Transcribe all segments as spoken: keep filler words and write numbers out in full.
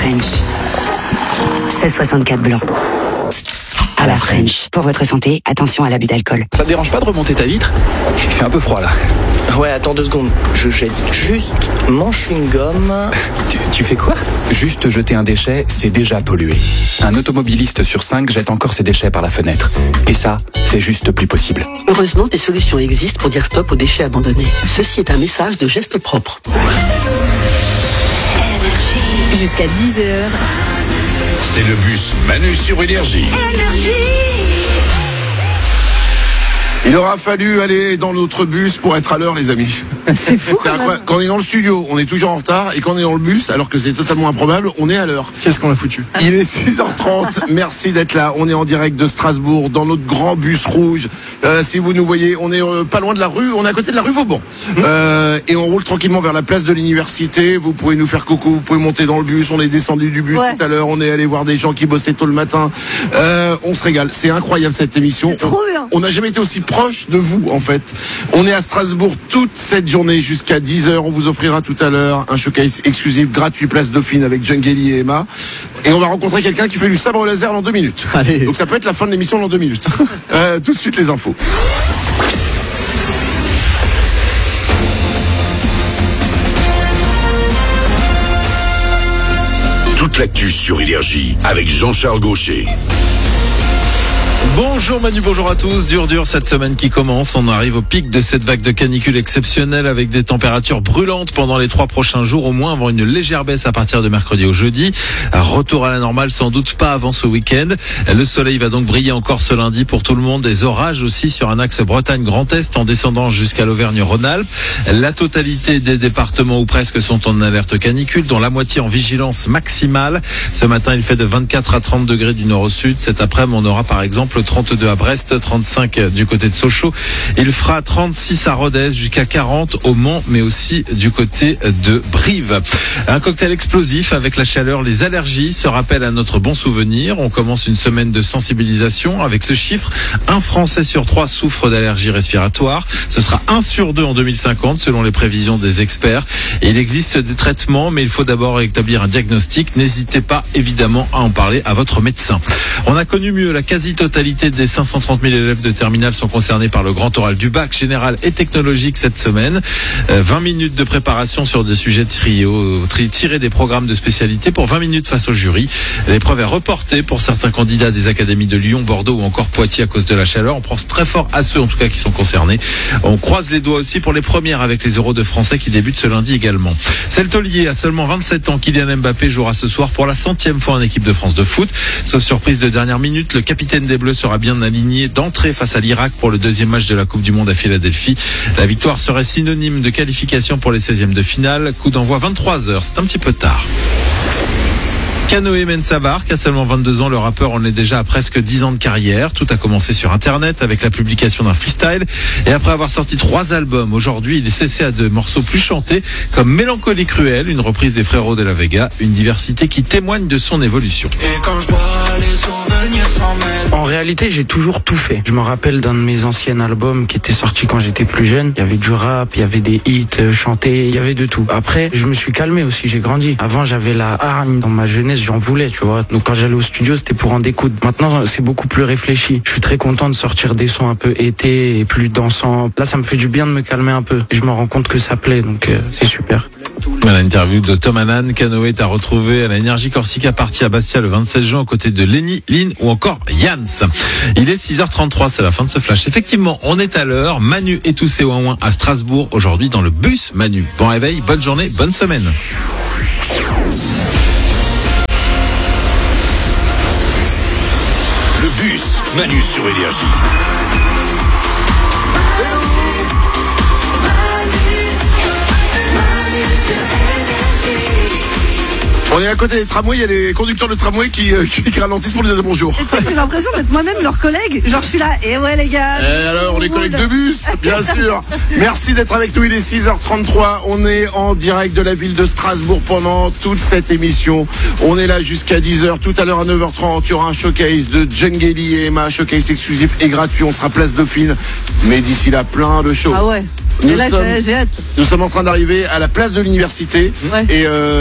French. seize soixante-quatre blanc. À la French. Pour votre santé, attention à l'abus d'alcool. Ça te dérange pas de remonter ta vitre ? Il fait un peu froid là. Ouais, attends deux secondes. Je jette juste mon chewing-gum. Tu, tu fais quoi ? Juste jeter un déchet, c'est déjà polluer. Un automobiliste sur cinq jette encore ses déchets par la fenêtre. Et ça, c'est juste plus possible. Heureusement, des solutions existent pour dire stop aux déchets abandonnés. Ceci est un message de Gestes Propres. Jusqu'à dix heures. C'est le bus Manu sur Énergie. Énergie. Il aura fallu aller dans notre bus pour être à l'heure, les amis. C'est fou. C'est incroyable. Quand on est dans le studio, on est toujours en retard, et quand on est dans le bus, alors que c'est totalement improbable, on est à l'heure. Qu'est-ce qu'on a foutu ? Il est six heures trente. Merci d'être là. On est en direct de Strasbourg, dans notre grand bus rouge. Euh, si vous nous voyez, on est euh, pas loin de la rue. On est à côté de la rue Vauban. Euh, et on roule tranquillement vers la place de l'université. Vous pouvez nous faire coucou. Vous pouvez monter dans le bus. On est descendu du bus ouais. tout à l'heure. On est allé voir des gens qui bossaient tôt le matin. Euh, on se régale. C'est incroyable cette émission. C'est trop bien. On n'a jamais été aussi proche de vous, en fait. On est à Strasbourg toute cette journée jusqu'à dix heures. On vous offrira tout à l'heure un showcase exclusif gratuit place Dauphine avec Djungeli et Emma. Et on va rencontrer quelqu'un qui fait du sabre laser dans deux minutes. Allez. Donc ça peut être la fin de l'émission dans deux minutes. euh, tout de suite les infos. Toute l'actu sur Énergie avec Jean-Charles Gaucher. Bonjour Manu, bonjour à tous. Dur dur cette semaine qui commence. On arrive au pic de cette vague de canicule exceptionnelle avec des températures brûlantes pendant les trois prochains jours au moins, avant une légère baisse à partir de mercredi au jeudi. Un retour à la normale sans doute pas avant ce week-end. Le soleil va donc briller encore ce lundi pour tout le monde. Des orages aussi sur un axe Bretagne-Grand Est en descendant jusqu'à l'Auvergne-Rhône-Alpes. La totalité des départements ou presque sont en alerte canicule, dont la moitié en vigilance maximale. Ce matin, il fait de vingt-quatre à trente degrés du nord au sud. Cet après-midi, on aura par exemple trente-deux à Brest, trente-cinq du côté de Sochaux. Il fera trente-six à Rodez, jusqu'à quarante au Mans, mais aussi du côté de Brive. Un cocktail explosif avec la chaleur, les allergies se rappellent à notre bon souvenir. On commence une semaine de sensibilisation avec ce chiffre. Un Français sur trois souffre d'allergies respiratoires. Ce sera un sur deux en deux mille cinquante selon les prévisions des experts. Et il existe des traitements, mais il faut d'abord établir un diagnostic. N'hésitez pas évidemment à en parler à votre médecin. On a connu mieux. La quasi-totalité des cinq cent trente mille élèves de terminale sont concernés par le grand oral du bac général et technologique cette semaine. Euh, vingt minutes de préparation sur des sujets trio, tri, tirés des programmes de spécialité pour vingt minutes face au jury. L'épreuve est reportée pour certains candidats des académies de Lyon, Bordeaux ou encore Poitiers à cause de la chaleur. On pense très fort à ceux en tout cas qui sont concernés. On croise les doigts aussi pour les premières avec les Euros de français qui débutent ce lundi également. C'est le taulier à seulement vingt-sept ans. Kylian Mbappé jouera ce soir pour la centième fois en équipe de France de foot. Sauf surprise de dernière minute, le capitaine des Bleus sera bien aligné d'entrée face à l'Irak pour le deuxième match de la Coupe du Monde à Philadelphie. La victoire serait synonyme de qualification pour les seizièmes de finale. Coup d'envoi vingt-trois heures, c'est un petit peu tard. Canoë Mensabar, qui a seulement vingt-deux ans, le rappeur en est déjà à presque dix ans de carrière. Tout a commencé sur Internet avec la publication d'un freestyle. Et après avoir sorti trois albums, aujourd'hui, il est cessé à deux morceaux plus chantés, comme Mélancolie Cruelle, une reprise des Frérots de la Vega, une diversité qui témoigne de son évolution. Et quand je vois les souvenirs s'en mêlent. En réalité, j'ai toujours tout fait. Je me rappelle d'un de mes anciens albums qui était sorti quand j'étais plus jeune. Il y avait du rap, il y avait des hits chantés, il y avait de tout. Après, je me suis calmé aussi, j'ai grandi. Avant, j'avais la hargne dans ma jeunesse. J'en voulais, tu vois. Donc quand j'allais au studio, c'était pour en découdre. Maintenant, c'est beaucoup plus réfléchi. Je suis très content de sortir des sons un peu été et plus dansants. Là, ça me fait du bien de me calmer un peu. Et je me rends compte que ça plaît, donc euh, c'est super. À l'interview de Tom Hanan, Canoë est à retrouver à la Énergie Corsica, partie à Bastia le vingt-sept juin aux côtés de Lenny, Lynn ou encore Jans. Il est six heures trente-trois, c'est la fin de ce flash. Effectivement, on est à l'heure. Manu et tous ses ouin-ouin à Strasbourg aujourd'hui dans le bus Manu. Bon réveil, bonne journée, bonne semaine. Le bus Manu sur Énergie. On est à côté des tramways, il y a les conducteurs de tramway qui, euh, qui, qui ralentissent pour nous dire bonjour. J'ai l'impression d'être moi-même leur collègue. Genre je suis là, et ouais les gars. Et alors, on est collègues de bus, bien sûr. Merci d'être avec nous, il est six heures trente-trois. On est en direct de la ville de Strasbourg pendant toute cette émission. On est là jusqu'à dix heures. Tout à l'heure à neuf heures trente, il y aura un showcase de Djungeli et Emma, showcase exclusif et gratuit. On sera place Dauphine. Mais d'ici là, plein de shows. Ah ouais. Nous Et là, sommes, j'ai hâte. nous sommes en train d'arriver à la place de l'université. Ouais. Et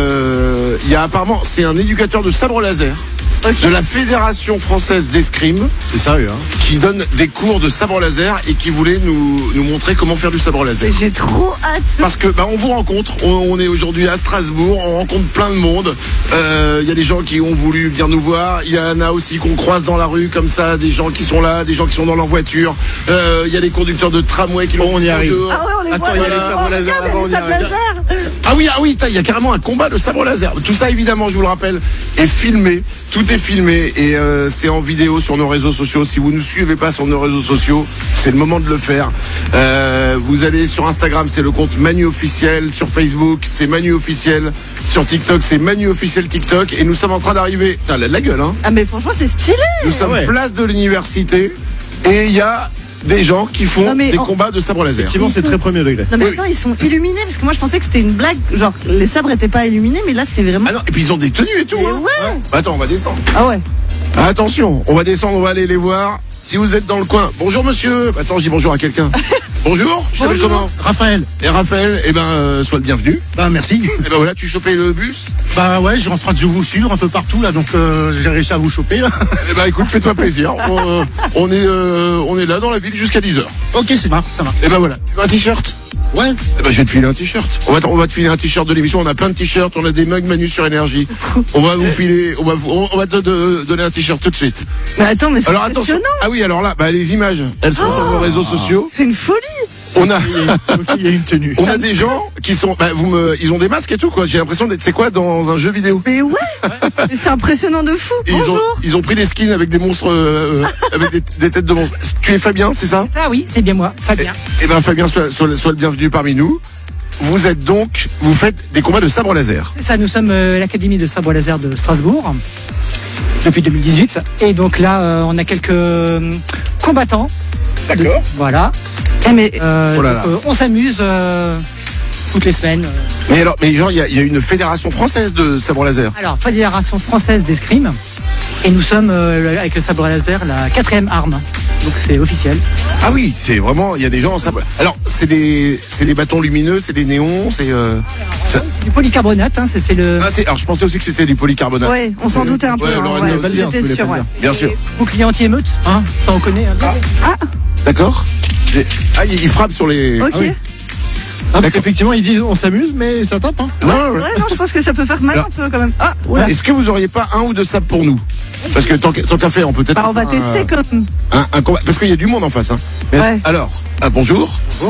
euh, il y a apparemment, c'est un éducateur de sabre laser. Okay. De la Fédération française d'escrime. C'est sérieux, hein. Qui donne des cours de sabre laser et qui voulait nous, nous montrer comment faire du sabre laser. J'ai trop hâte. Parce que bah, on vous rencontre, on, on est aujourd'hui à Strasbourg, on rencontre plein de monde. Il euh, y a des gens qui ont voulu venir nous voir. Il y en a aussi qu'on croise dans la rue comme ça, des gens qui sont là, des gens qui sont dans leur voiture. Il euh, y a les conducteurs de tramway qui bon, on y arrive. Ah ouais, on les Attends, voit. il y a les sabres laser Regarde, avant, il y a on les y sabres arrive. laser. Ah oui, ah oui, il y a carrément un combat de sabre laser. Tout ça, évidemment, je vous le rappelle, est filmé. Tout est filmé et euh, c'est en vidéo sur nos réseaux sociaux. Si vous ne nous suivez pas sur nos réseaux sociaux, c'est le moment de le faire. Euh, vous allez sur Instagram, c'est le compte Manu Officiel. Sur Facebook, c'est Manu Officiel. Sur TikTok, c'est Manu Officiel TikTok. Et nous sommes en train d'arriver. Putain, elle a de la gueule, hein. Ah mais franchement, c'est stylé. Nous sommes ouais. place de l'université et il y a des gens qui font Non, mais des en- combats de sabre laser. Effectivement, c'est très premier degré. Non mais Oui. attends, ils sont illuminés parce que moi je pensais que c'était une blague. Genre les sabres étaient pas illuminés, mais là c'est vraiment. Ah non, et puis ils ont des tenues et tout. Mais hein. ouais. Bah, attends, on va descendre. Ah ouais. Attention, on va descendre, on va aller les voir. Si vous êtes dans le coin, bonjour monsieur. Attends, je dis bonjour à quelqu'un. Bonjour, tu t'appelles Bonjour. comment? Raphaël. Et Raphaël, eh ben, euh, sois le bienvenu. Bah merci. Et ben voilà, tu chopais le bus. Bah ouais, je suis en train de vous suivre un peu partout là, donc euh, j'ai réussi à vous choper là. Eh ben écoute, fais-toi plaisir. On, euh, on est, euh, on est là dans la ville jusqu'à dix heures. Ok, c'est marrant, ça marche. Et ben voilà, tu veux un t-shirt? Ouais. Eh ben je vais te filer un t-shirt. On va, te- on va te filer un t-shirt de l'émission. On a plein de t-shirts, on a des mugs Manu sur énergie. On va vous filer, on va, vous- on va te de- donner un t-shirt tout de suite. Mais attends, mais c'est Alors attention. impressionnant. Ah oui, alors là, bah les images, elles sont sur nos réseaux sociaux. C'est une folie. On a, Ok, il y a une tenue. on a des gens qui sont, bah, vous me, ils ont des masques et tout quoi. J'ai l'impression d'être, c'est quoi, dans un jeu vidéo. Mais ouais. Mais c'est impressionnant de fou. Et ils ont, Bonjour. ils ont pris des skins avec des monstres, euh, avec des, des têtes de monstres. Tu es Fabien, c'est ça? Ça oui, c'est bien moi, Fabien. Eh ben Fabien, sois, sois- sois le bienvenu parmi nous. Vous êtes donc, vous faites des combats de sabre laser. C'est ça, nous sommes euh, l'Académie de sabre laser de Strasbourg depuis deux mille dix-huit. Et donc là, euh, on a quelques euh, combattants. D'accord. Voilà. Eh mais Euh, Oh là donc, là. euh, on s'amuse euh, toutes les semaines. euh. Mais alors, mais genre, il y a, il y a une fédération française de sabre laser. Alors, Fédération française d'escrime. Et nous sommes, euh, avec le sabre laser, la quatrième arme. Donc c'est officiel. Ah oui, c'est vraiment, il y a des gens en sabre. Alors, c'est des, c'est des bâtons lumineux, c'est des néons, c'est. Euh, ça- Du polycarbonate, hein, c'est c'est le Ah, c'est, alors, je pensais aussi que c'était du polycarbonate. ouais, on s'en doutait un peu. Ouais, hein, Lorraine, ouais, elle va le dire, j'étais je voulais sûre, pas ouais. le Bien sûr. bouclier anti-émeute. Hein, ça on connaît. Hein. D'accord. J'ai- Ah, il, il frappe sur les. Ok. Ah oui. Ah, parce qu'effectivement, ils disent on s'amuse, mais ça tape. Hein. Ouais, ouais. Ouais, non, je pense que ça peut faire mal Alors- un peu quand même. Ah, oula. Est-ce que vous auriez pas un ou deux sabres pour nous? Parce que tant qu'à tant qu'à faire, on peut peut-être. Bah, on va un- tester comme. un, un combat. Parce qu'il y a du monde en face. Hein. Mais Ouais. alors, ah, bonjour.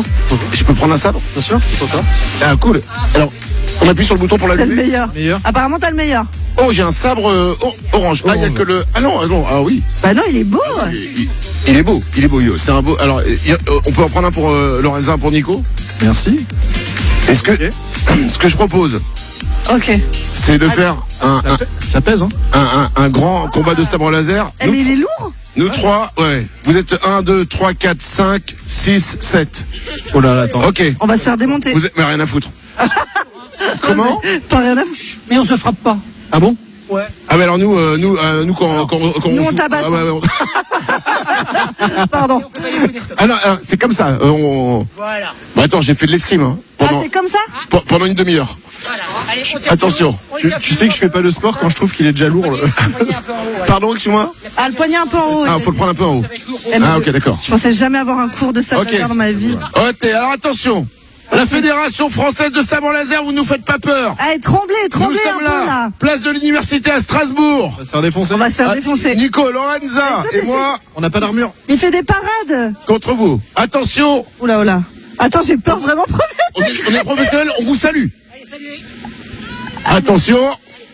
Je peux prendre un sabre? Bien sûr, pourquoi pas. Ah, cool. Alors, on appuie sur le bouton pour T'as le l'allumer. meilleur. Meilleur. Apparemment, t'as le meilleur. Oh, j'ai un sabre euh, oh, orange. Ah, il y a Orange. que le. Ah non, ah non, ah oui. Bah non, il est beau. Il, il- il est beau, il est beau, Yo. C'est un beau. Alors, il y a- euh, on peut en prendre un pour euh, Lorenza, un pour Nico. Merci. Est-ce que, ce que je propose, Ok. c'est de faire un, Ça, un, pè- ça pèse, hein. un, un- un grand combat de sabre laser. Eh, Nous, mais il est lourd. nous trois, ouais. Vous êtes un, deux, trois, quatre, cinq, six, sept. Oh là là, attends. Ok. On va se faire démonter. Vous êtes, mais rien à foutre. Comment? T'as rien à foutre. Mais on se frappe pas. Ah bon? Ouais. Ah, mais alors nous, euh, nous, euh, nous quand, quand, quand nous, on joue- tabasse. ah, ouais, ouais, on- Pardon. Ah non, alors, c'est comme ça. euh, on... Voilà. Bah, attends, j'ai fait de l'escrime hein, Ah, pendant, c'est comme ça. pe- pendant une demi-heure. Voilà. Allez, on tire Attention. plus haut, on Tu, tire tu plus sais que je haut. fais pas de sport quand je trouve qu'il est déjà lourd. le- Poignet un peu en haut, ouais. Pardon, excuse-moi. Ah, le poignet un peu en haut. Ah, ouais. faut le prendre un peu en haut. Eh, mais Ah, ok, d'accord. Je pensais jamais avoir un cours de sabre Ok. laser dans ma vie. Ok, alors attention. La Fédération Française de Sabre Laser, vous nous faites pas peur. Allez, tremblez, Nous tremblez un sommes peu là, là. place de l'Université à Strasbourg. On va se faire défoncer. On va se faire Ah, défoncer. Nico, Lorenza Mais toi, et t'es- moi On n'a pas d'armure. Il fait des parades. contre vous. Attention, Oula, oula. Attends, j'ai peur vraiment premier. on est, on est professionnels, on vous salue. Allez, salut. Attention.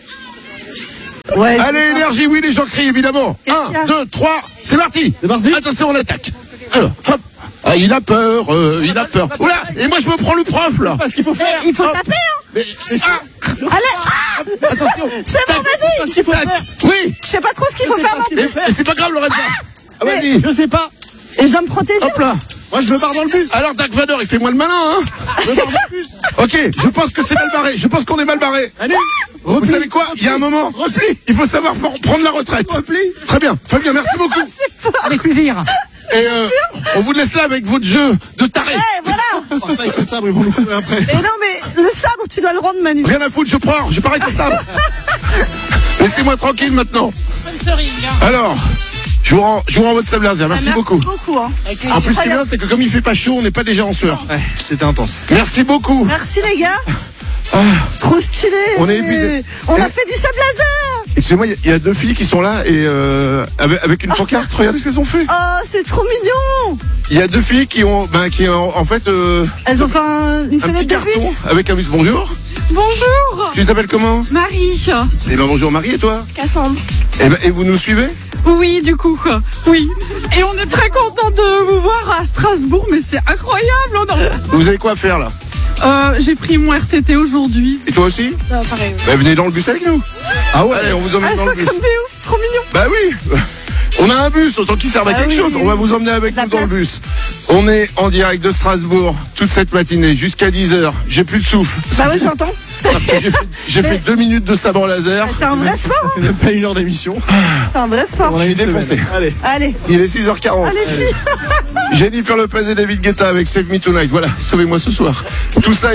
Ouais. Allez, énergie, oui, les gens crient évidemment. Qu'est-ce Un, qu'il y a deux, trois, c'est parti. C'est parti. Attention, on attaque. Alors, hop. Ah, il a peur, euh, il a peur. Oula, et moi je me prends le prof là. Pas ce qu'il faut faire. Il faut Hop. taper, hein. Mais, ah, Allez, ah attention. C'est bon, vas-y. Pas ce qu'il faut Tac. faire. Oui. Je sais pas trop ce qu'il faut sais faire pas non ce qu'il plus. faut faire. Et c'est pas grave, Lorenza. Ah, Mais- vas-y. Je sais pas. Et je dois me protéger. Hop là. Moi, je me barre dans le bus. Alors, Dark Vador, il fait moins le malin, hein. Je me barre dans le bus. Ok, je pense que c'est mal barré. Je pense qu'on est mal barré. Allez. Vous Repli. savez quoi? Il y a un moment. Repli. Il faut savoir pr- prendre la retraite. Repli. Très bien. Fabien, merci beaucoup. Avec plaisir. Et euh, on vous laisse là avec votre jeu de taré. Eh, voilà. Pas avec le sabre, ils vont nous courir après. Et non, mais le sabre, tu dois le rendre, Manu. Rien à foutre, je prends, je pars avec le sabre. Laissez-moi tranquille maintenant. Alors, je vous rends, je vous rends votre sable laser. Merci, Ah, beaucoup. Merci beaucoup. Hein. En plus, ce Très qui est bien. bien, c'est que comme il fait pas chaud, on n'est pas déjà en sueur. Ouais, c'était intense. Merci beaucoup. Merci les gars. Trop stylé. On est épuisés. On a Eh. fait du sable laser. Excusez-moi, il y a- il y, a deux filles qui sont là et euh, avec, avec une pancarte. Regardez ce qu'elles ont fait. Oh, c'est trop mignon. Il y a deux filles qui ont, ben, qui ont en fait euh, Elles ont fait un- une un petit fenêtre de carton vis. avec un bus. Bonjour. Bonjour, Tu t'appelles comment? Marie, Eh ben bonjour Marie, et toi? Cassandre. Eh ben, et vous nous suivez? Oui, du coup, oui. Et on est très content de vous voir à Strasbourg, mais c'est incroyable. On a- Vous avez quoi à faire là? Euh, J'ai pris mon R T T aujourd'hui. Et toi aussi? Ah, pareil. Bah, venez dans le bus avec nous. Ah ouais. Allez, on vous emmène Ah, dans ça le bus. comme des ouf, trop mignon. Bah oui. On a un bus, autant qu'il serve à Ah quelque oui, chose. oui, On va oui. vous emmener avec La nous dans le place. bus. On est en direct de Strasbourg toute cette matinée jusqu'à dix heures. J'ai plus de souffle. Bah oui, j'entends. Parce que j'ai fait, j'ai fait deux minutes de sabre laser. C'est un vrai sport. Ça fait même pas une heure d'émission. C'est un vrai sport. On Je a suis une semaine. défoncé. Allez. Allez. Il est six heures quarante. Allez, filles. Jennifer Lopez et David Guetta avec Save Me Tonight. Voilà, sauvez-moi ce soir. Tout ça